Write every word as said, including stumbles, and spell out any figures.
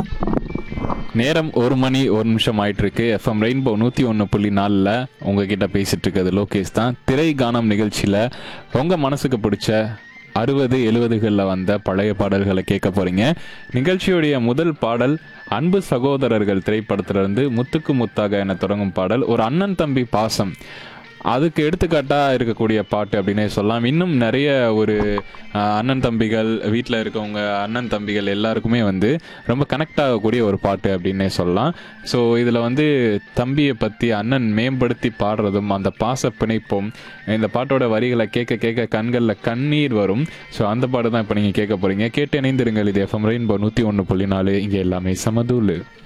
நேரம் ஒரு மணி ஒரு நிமிஷம் ஆயிட்டு இருக்கு. எஃப்எம் ரெயின்போ நூற்றி ஒன்று புள்ளி நாலில் உங்ககிட்ட பேசிட்டு இருக்கிறது லோகேஷ் தான். திரை கானம் நிகழ்ச்சியில் உங்கள் மனசுக்கு பிடிச்ச அறுபது எழுபதுகளில் வந்த பழைய பாடல்களை கேட்க போறீங்க. நிகழ்ச்சியுடைய முதல் பாடல் அன்பு சகோதரர்கள் திரைப்படத்திலிருந்து முத்துக்கு முத்தாக என தொடங்கும் பாடல். ஒரு அண்ணன் தம்பி பாசம் அதுக்கு எடுத்துக்காட்டாக இருக்கக்கூடிய பாட்டு அப்படின்னே சொல்லலாம். இன்னும் நிறைய ஒரு அண்ணன் தம்பிகள் வீட்டில் இருக்கவங்க அண்ணன் தம்பிகள் எல்லாருக்குமே வந்து ரொம்ப கனெக்ட் ஆகக்கூடிய ஒரு பாட்டு அப்படின்னே சொல்லலாம். ஸோ இதில் வந்து தம்பியை பற்றி அண்ணன் மேம்படுத்தி பாடுறதும் அந்த பாச பிணைப்பும் இந்த பாட்டோட வரிகளை கேட்க கேட்க கண்களில் கண்ணீர் வரும். ஸோ அந்த பாட்டு தான் இப்போ நீங்கள் கேட்க போகிறீங்க. கேட்டு இணைந்திருங்கள். இது எஃப்எம் ரெயின்போ நூற்றி ஒன்று புள்ளி நாலு. இங்கே எல்லாமே சமதூள்.